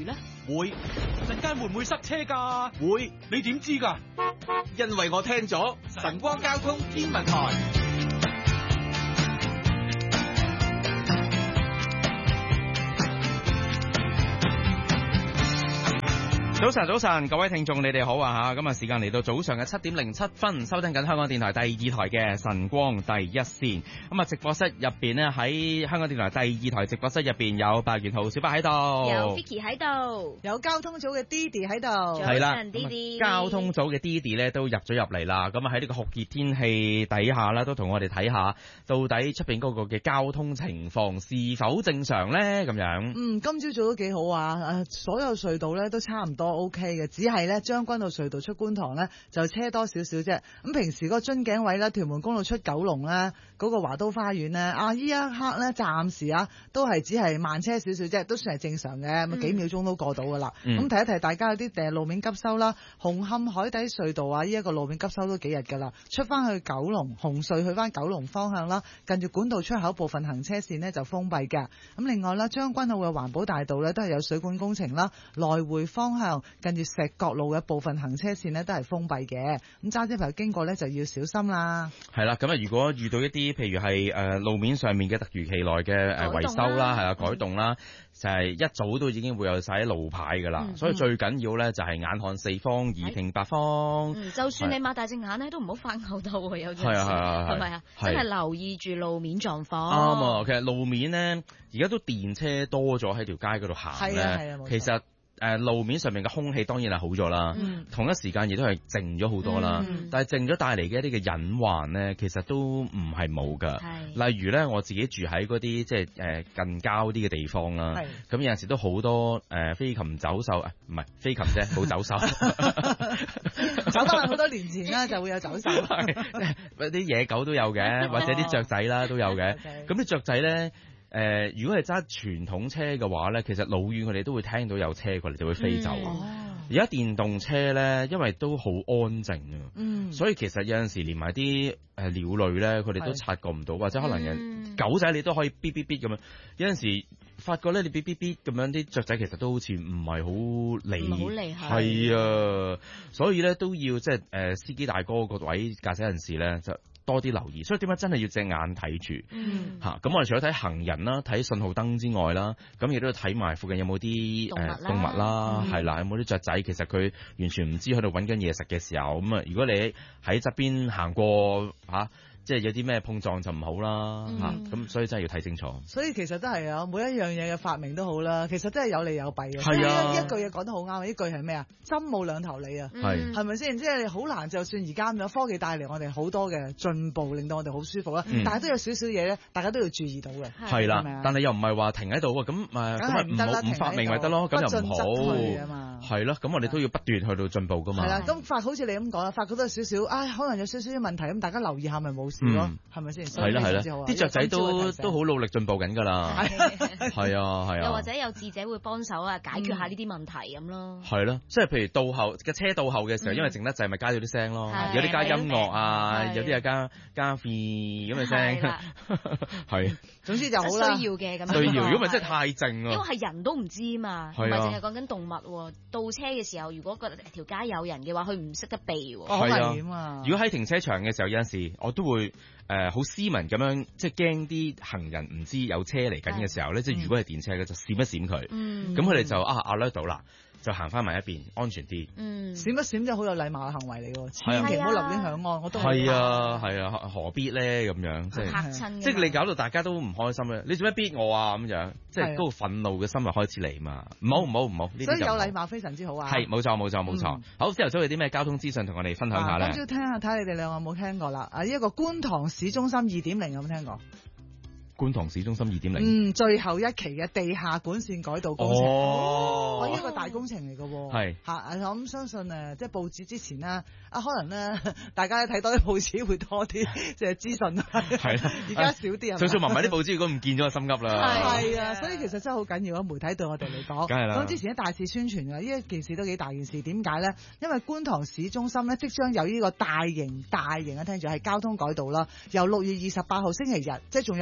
呢？ 會，陣間會唔會塞車㗎？會，你點知㗎？ 因為我聽咗晨光交通天文台。 早晨，各位聽眾你哋好啊吓，今日時間嚟到早上嘅7:07，收聽緊香港電台第2台嘅晨光第一線。咁啊，直播室入邊呢，喺香港電台第2台直播室入邊有白元浩小白喺度， 有 Vicky 喺度， 有交通組嘅 Didi 喺度， 係啦 ，Didi 交通組嘅 Didi 咧都入咗入嚟啦。咁啊喺呢個酷熱天氣底下啦，都同我哋睇下到底出邊嗰個嘅交通情況是否正常咧？咁樣。 今朝早都幾好啊！所有隧道咧都差唔多 OK 嘅，只係咧將軍澳隧道出觀塘咧就車多少少啫。咁平時嗰個樽頸位咧，屯門公路出九龍咧，嗰個華都花園咧，依一刻咧暫時都係只係慢車少少啫，都算係正常嘅，咁幾秒鐘都過到噶啦。咁提一提大家有啲路面急修啦，紅磡海底隧道呢一個路面急修都幾日噶啦，出翻去九龍紅隧去翻九龍方向啦，近住管道出口部分行車線呢就封閉嘅。咁另外啦，將軍澳嘅環保大道咧都係有水管工程啦，來回方向近住石角路嘅部分行車線呢都係封閉嘅。咁揸車朋友經過呢就要小心啦。 係啦，咁啊如果遇到一啲譬如係路面上面嘅突如其來嘅維修啦，係啊改動啦，就係一早都已經會有晒啲路牌噶啦。所以最緊要咧就係眼看四方，耳聽八方。 就算你擘大隻眼咧，都唔好發吽哣喎，有陣時係咪啊？真係留意住路面狀況。 啱啊，其實路面咧而家都電車多咗喺條街嗰度行咧，其實。路面上面嘅空氣當然係好咗啦，同一時間亦都係靜咗好多啦。但係靜咗帶嚟嘅一啲嘅隱患咧，其實都唔係冇㗎。例如咧，我自己住喺嗰啲即係近郊啲嘅地方啦，咁有陣時都好多飛禽走獸，唔係飛禽啫，冇走獸。 走翻好多年前啦，就會有走獸， 啲野狗都有嘅，或者啲雀仔啦都有嘅。咁啲雀仔咧。如果係揸傳統車嘅話咧，其實老遠佢哋都會聽到有車過嚟，就會飛走。而家電動車咧，因為都好安靜啊，所以其實有陣時連埋啲鳥類咧，佢哋都察覺唔到，或者可能人狗仔你都可以嗶嗶嗶咁樣。有陣時發覺咧，你嗶嗶嗶咁樣啲雀仔其實都好似唔係好理，係啊，所以咧都要即係司機大哥個位駕駛人士咧就多啲留意，所以點解真係要隻眼睇住嚇？咁我哋除咗睇行人啦、睇信號燈之外啦，咁亦都要睇埋附近有冇啲動物啦，係啦，有冇啲雀仔？其實佢完全唔知喺度揾緊嘢食嘅時候，咁啊，如果你喺側邊行過嚇。即係有啲咩碰撞就唔好啦嚇，咁所以真係要睇清楚。 所以其實都係啊，每一樣嘢嘅發明都好啦，其實真係有利有弊嘅。 係啊， 一句嘢講得好啱，呢句係咩啊？針冇兩頭利啊，係咪先？即係好難，就算而家咁樣科技帶嚟我哋好多嘅進步，令到我哋好舒服啦。但係都有少少嘢咧，大家都要注意到嘅。 係啦，但係又唔係話停喺度喎，咁唔發明咪得咯，咁又唔好。係咯，咁我哋都要不斷去到進步噶嘛。 係啦，咁好似你咁講啦，發覺都有少少，可能有少少啲問題，咁大家留意下咪冇事咯，係咪先？ 係啦，啲雀仔都好努力進步緊㗎啦。係啊。 又或者有智者會幫手解決下呢啲問題咁咯。係咯，即係譬如倒後嘅車倒後嘅時候，因為靜得滯，咪加咗啲聲咯。有啲加音樂啊，有啲係加 free 咁嘅聲。係。 總之就好啦。 需要嘅咁樣。 需要，如果咪真係太靜啊。 因為係人都唔知嘛，唔係淨係講緊動物喎。倒車嘅時候，如果條街有人嘅話，佢唔識得避喎。 好危險啊！ 如果喺停車場嘅時候，有陣時我都會好斯文咁樣，即係驚啲行人唔知有車嚟緊嘅時候咧，即係如果係電車嘅就閃一閃佢，咁佢哋就alert到啦。就行翻埋一邊，安全啲。 閃一閃真係好有禮貌嘅行為嚟喎，千祈唔好立亂響安。我都係啊，何必咧咁樣？即係嚇親， 即係你搞到大家都唔開心咧。你做咩逼我啊？咁樣即係嗰個憤怒嘅心就開始嚟嘛。唔好， 所以有禮貌非常之好啊。 係冇錯。好，朝頭早有啲咩交通資訊同我哋分享下咧？ 今朝聽下睇下你哋兩個有冇聽過啦？呢一個觀塘市中心2.0有冇聽過？ 觀塘市中心2.0， 最後一期嘅地下管線改道工程，呢個大工程嚟嘅喎。係我諗相信即係報紙之前啦，可能咧大家睇多啲報紙會多啲即係資訊。係啦，而家少啲啊。 就算埋啲報紙，如果唔見咗就心急啦。 係啊，所以其實真係好緊要啊！媒體對我哋嚟講， 梗係啦。 咁之前大肆宣傳嘅呢一件事都幾大件事，點解咧？因為觀塘市中心咧即將有呢個大型嘅聽住係交通改道啦，由6月28號星期日，即係仲有5日啦。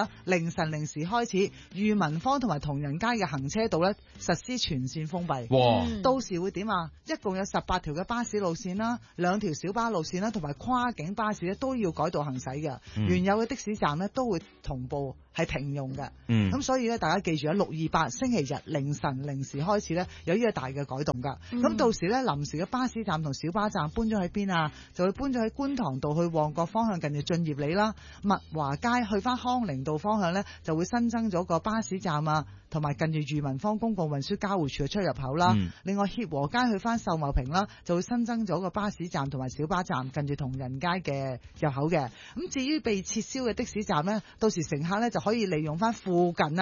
啦，凌晨零時開始，裕民坊同埋同仁街嘅行車道咧實施全線封閉。 哇！ 到時會點啊？一共有18條嘅巴士路線啦，2條小巴路線啦，同埋跨境巴士咧都要改道行駛嘅。原有嘅的士站咧都會同步係停用嘅。咁所以咧，大家記住628星期日凌晨零時開始咧，有呢個大嘅改動㗎。咁到時咧，臨時嘅巴士站同小巴站搬咗喺邊啊？就會搬咗喺觀塘道去旺角方向，近住駿業里啦。物華街去翻康寧道方向咧，就會新增咗個巴士站啊，同埋近住裕民坊公共運輸交匯處嘅出入口啦。另外協和街去翻秀茂坪啦，就會新增咗個巴士站同埋小巴站，近住同仁街嘅入口嘅。咁至於被撤銷嘅的士站咧，到時乘客咧就可以利用翻附近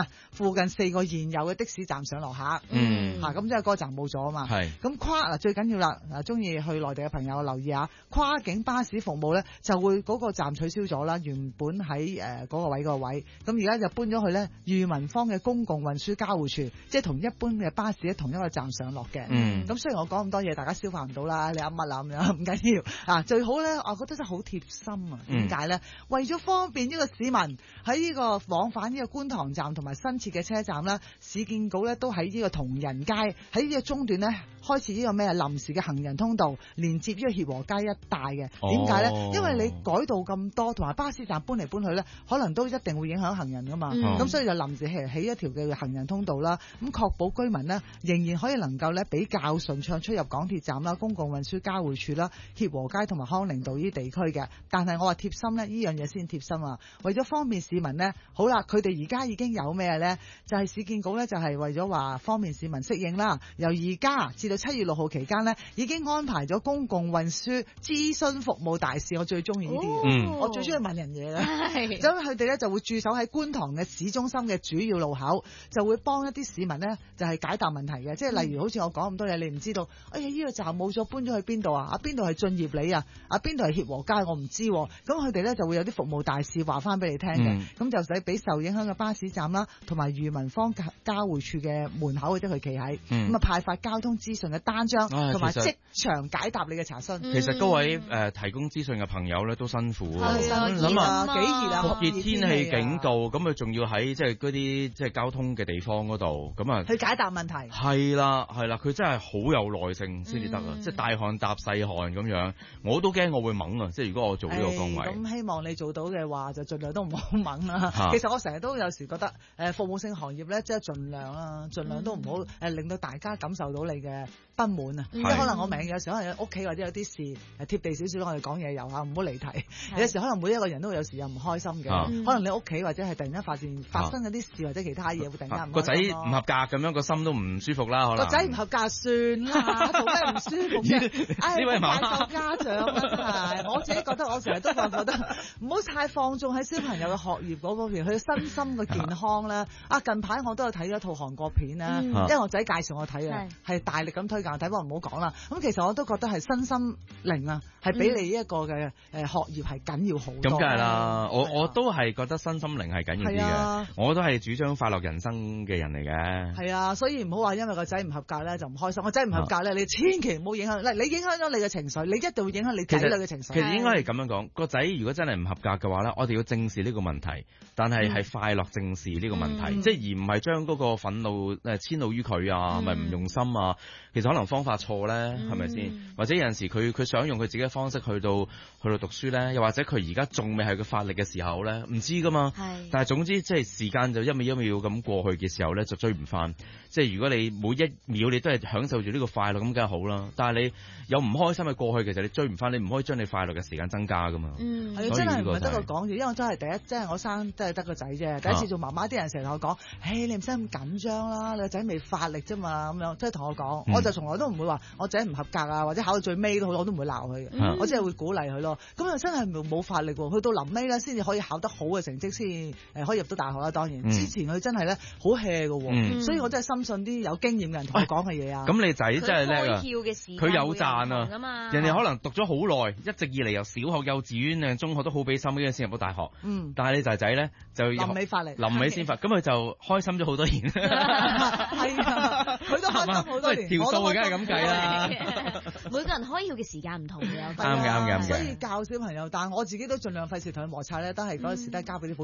4個現有嘅的士站上落客。咁即係嗰個站冇咗啊嘛。咁最緊要啦，中意去內地嘅朋友留意下，跨境巴士服務咧就會嗰個站取消咗啦，原本喺嗰個位，咁而家就搬咗去咧裕民坊嘅公共運輸交匯處，即係同一般嘅巴士喺同一個站上落嘅。咁雖然我講咁多嘢，大家消化唔到啦，你噏乜啦咁樣，唔緊要。最好咧，我覺得真係好貼心啊。點解咧？為咗方便呢個市民喺呢個往返呢個觀塘站同埋新設嘅車站咧，市建局咧都喺呢個同仁街喺呢個中段咧開始呢個咩臨時嘅行人通道，連接呢個協和街一帶嘅。點解咧？因為你改道咁多，同埋巴士站搬嚟搬去咧，可能都一定會影響行人噶嘛。咁所以就臨時起一條嘅行人通道啦，咁確保居民呢仍然可以能夠咧比較順暢出入港鐵站啦、公共運輸交匯處啦、協和街同埋康寧道呢啲地區嘅。但係我話貼心呢，呢樣嘢先貼心啊！為咗方便市民呢，好啦，佢哋而家已經有咩呢？就係市建局呢，就係為咗話方便市民適應啦。由而家至到7月6號期間呢，已經安排咗公共運輸諮詢服務大使。我最中意呢啲，我最中意問人嘢啦。咁佢哋咧就會駐守喺觀塘嘅市中心嘅主要路口，就會幫一啲市民呢，就係解答問題嘅。即係例如好似我講咁多嘢，你唔知道，哎呀呢個站冇咗，搬咗去邊度啊？邊度係駿業里啊？邊度係協和街？我唔知。咁佢哋咧就會有啲服務大使話翻俾你聽嘅。咁就使俾受影響嘅巴士站啦，同埋裕民坊交匯處嘅門口，即係佢企喺咁啊，派發交通資訊嘅單張，同埋即場解答你嘅查詢。 其實各位提供資訊嘅朋友咧都辛苦啊！ 諗下幾熱啊！ 酷熱天氣警告，咁佢仲要喺即係嗰啲即係交通嘅地方嗰度，咁啊去解答問題。 係啦，佢真係好有耐性先至得啊！即係大汗搭細汗咁樣，我都驚我會懵啊！即係如果我做呢個崗位， 咁希望你做到嘅話，就盡量都唔好懵啦。其實我成日都有時覺得服務性行業咧，即係盡量都唔好令到大家感受到你嘅不滿啊！即係可能我明有時可能屋企或者有啲事貼地少少，我哋講嘢又唔好離題。有時可能每一個人都會有時又唔開心嘅，可能你屋企或者係突然間發生嗰啲事或者其他嘢，會突然間唔開心。個仔唔合格咁樣，個心都唔舒服啦。可能個仔唔合格算啦，做咩唔舒服啫？呢位媽媽家長啦，真係我自己覺得，我成日都覺得唔好太放縱喺小朋友嘅學業嗰方面，佢身心嘅健康咧。近排我都有睇咗一套韓國片啦，因為我仔介紹我睇嘅，係大力咁推介睇，不過唔好講啦。咁其實我都覺得係身心靈啊，係比你一個嘅學業係緊要好多。 咁梗係啦，我都係覺得身心靈係緊要啲嘅。我都係主張快樂人生嘅人嚟嘅。 係啊，所以唔好話因為個仔唔合格咧就唔開心。個仔唔合格咧，你千祈唔好影響。你影響咗你嘅情緒，你一定會影響你仔女嘅情緒。 其實應該係咁樣講，個仔如果真係唔合格嘅話咧，我哋要正視呢個問題，但係快樂正視呢個問題，即係而唔係將嗰個憤怒遷怒於佢啊，係咪唔用心啊？其實可能方法錯咧，係咪先？或者有陣時佢想用佢自己嘅方式去到讀書咧，又或者佢而家仲未係佢發力嘅時候咧，唔知噶嘛。但係總之即係時間就一秒一秒咁過去嘅時候咧，就追唔翻。即係如果你每一秒你都係享受住呢個快樂，咁梗係好啦。但係你有唔開心嘅過去，其實你追唔翻，你唔可以將你快樂嘅時間增加噶嘛。 係真係唔係得個講住，因為我真係第一，即係我生真係得個仔啫。第一次做媽媽，啲人成日同我講，你唔使咁緊張啦，你個仔未發力啫嘛，咁樣即係同我講，我就從來都唔會話我仔唔合格啊，或者考到最尾都好，我都唔會鬧佢嘅，我只係會鼓勵佢咯。咁又真係冇發力喎，去到臨尾咧先至可以考得好嘅成績，先可以入到大學啦。當然之前佢真係咧好 hea 嘅喎，所以我真係深信啲有經驗嘅人同我講嘅嘢啊。 咁你仔真係叻啊！佢有賺啊！人哋可能讀咗好耐，一直以嚟由小學、幼稚園啊、中學都好俾心機先入到大學。但係你仔仔咧就臨尾發力， 臨尾先發，咁佢就開心咗好多年。 係啊，佢都開心好多年。 條數梗係咁計啦。 每個人開竅嘅時間唔同嘅， 啱嘅。 所以教小朋友，但係我自己都盡量費事同佢摩擦咧，都係嗰陣時都係交俾啲補習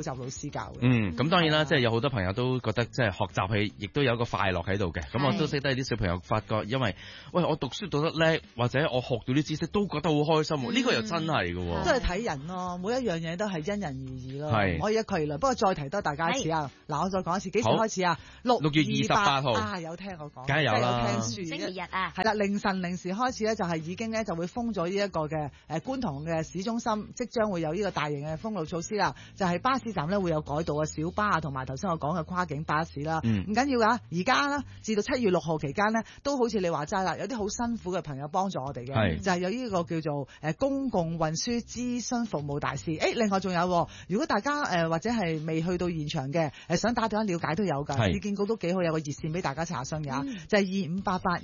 習老師教嘅。 咁當然啦，即係有好多朋友都覺得即係學習係亦都有一個快樂喺度嘅。咁我都識得啲小朋友發覺，因為喂我讀書讀得叻，或者我學到啲知識都覺得好開心喎。呢個又真係嘅喎。 都係睇人咯，每一樣嘢都係因人而異咯，唔可以一概而論。不過再提多大家一次啊！嗱，我再講一次，幾時開始啊？6月28號啊，有聽我講， 梗係有啦， 有聽書。 星期日啊， 係啦，凌晨0時開始咧，就係已經咧就會封咗呢一個嘅觀塘嘅市中心，即將會有呢個大型嘅封路措施啦。就係巴士站咧會有改道啊，小巴啊，同埋頭先我講嘅跨境巴士啦。唔緊要㗎，而家啦至到7月6號期間呢，都好似你話齋啦，有啲好辛苦嘅朋友幫助我哋嘅，就係有呢個叫做公共運輸諮詢服務大使。另外仲有，如果大家或者係未去到現場嘅，想打電話了解都有㗎。市建局都幾好，有個熱線俾大家查詢㗎，就係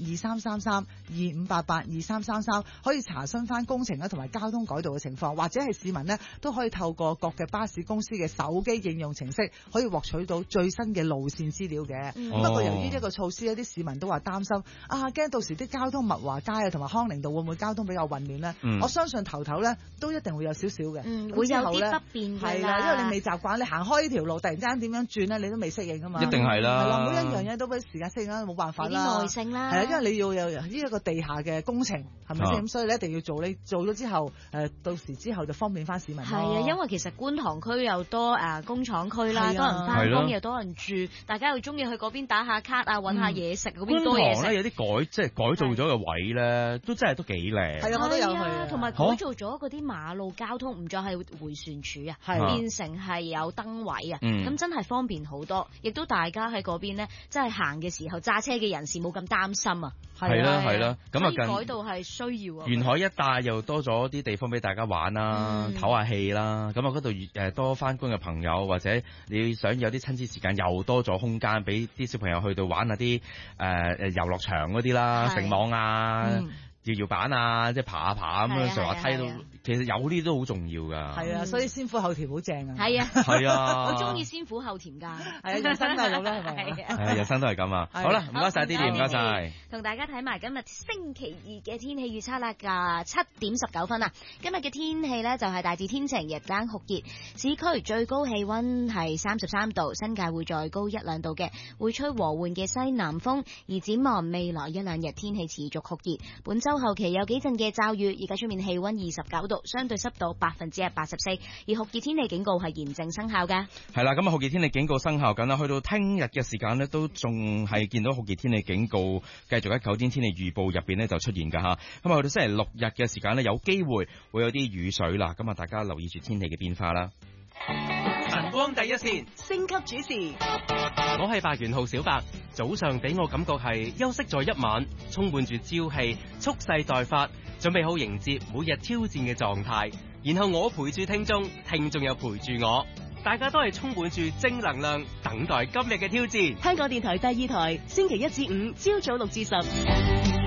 25882333，25882333，可以查詢翻工程啦同埋交通改道嘅情況，或者係市民呢都可以透過各嘅巴士公司嘅手機應用程式，可以獲取到最新嘅路線資料嘅。不過由於呢個措施，一啲市民都話擔心驚到時啲交通物華街啊同埋康寧道會唔會交通比較混亂呢？我相信頭呢都一定會有少少嘅， 會有啲不便㗎啦。 因為你未習慣，你行開呢條路，突然之間點樣轉呢？你都未適應㗎嘛。 一定係啦。係啦， 每一樣嘢都俾時間適應啦，冇辦法啦。 啲耐性啦。 係啊，因為你要有呢一個地下嘅工程，係咪先？咁所以你一定要做。你做咗之後，到時之後就方便翻市民。 係啊，因為其實觀塘區又多工廠區啦，多人翻工又多人住，大家又中意去嗰邊打下卡啊，揾下嘢食嗰邊多嘢食。 觀塘咧有啲改造咗嘅位咧，都真係都幾靚。 係啊，我都有去。 同埋改造咗嗰啲馬路交通，唔再係迴旋處啊，變成係有燈位啊，咁真係方便好多。亦都大家喺嗰邊呢，真係行嘅時候揸車嘅人士冇咁擔心啊。 係啦，咁啊改道係需要啊。 沿海一帶又多咗啲地方俾大家玩啦，唞下氣啦。咁啊嗰度多翻工嘅朋友，或者你想有啲親子時間，又多咗空間俾啲小朋友去到玩下啲遊樂場嗰啲啦，繩網啊。搖板啊，即係爬下咁樣上滑梯都，其實有呢啲都好重要㗎。 係啊，所以先苦後甜好正啊。 係啊， 係啊， 我中意先苦後甜㗎。係啊， 人生都係咁啦，係咪？ 係人生都係咁啊。好啦，唔該晒 Didi，唔該晒。 同大家睇埋今日星期2嘅天氣預測啦，7點19分啊。今日嘅天氣咧就係大致天晴，日間酷熱，市區最高氣溫係33度，新界會再高1-2度嘅，會吹和緩嘅西南風。而展望未來1-2日天氣持續酷熱，本週後期有幾陣嘅驟雨，而家出面氣溫29度，相對濕度84%，而酷熱天氣警告係現正生效嘅。 係啦，咁啊酷熱天氣警告生效緊啦，去到聽日嘅時間呢，都仲係見到酷熱天氣警告繼續喺9點天氣預報入邊呢就出現㗎嚇。咁啊去到星期6日嘅時間呢，有機會會有啲雨水啦，咁啊大家留意住天氣嘅變化啦。 晨光第一線， 星級主持， 我係白元號小白。早上俾我感覺係休息咗一晚，充滿住朝氣，蓄勢待發，準備好迎接每日挑戰嘅狀態。然後我陪住聽眾，聽眾又陪住我，大家都係充滿住正能量，等待今日嘅挑戰。 香港電台第2台，星期1至5朝早6至10。